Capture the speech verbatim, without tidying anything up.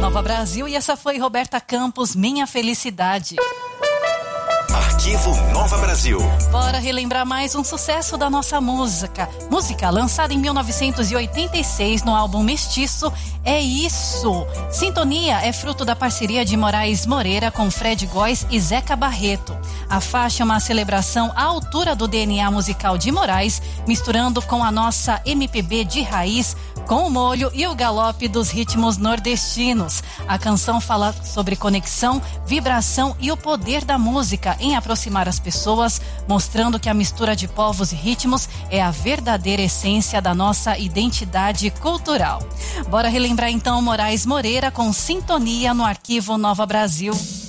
Nova Brasil, e essa foi Roberta Campos, Minha Felicidade. Arquivo Nova Brasil. Bora relembrar mais um sucesso da nossa música. Música lançada em mil novecentos e oitenta e seis no álbum Mestiço, É Isso. Sintonia é fruto da parceria de Moraes Moreira com Fred Góes e Zeca Barreto. A faixa é uma celebração à altura do D N A musical de Moraes, misturando com a nossa M P B de raiz, com o molho e o galope dos ritmos nordestinos. A canção fala sobre conexão, vibração e o poder da música em aproximar as pessoas, mostrando que a mistura de povos e ritmos é a verdadeira essência da nossa identidade cultural. Bora relembrar então Moraes Moreira com Sintonia no Arquivo Nova Brasil.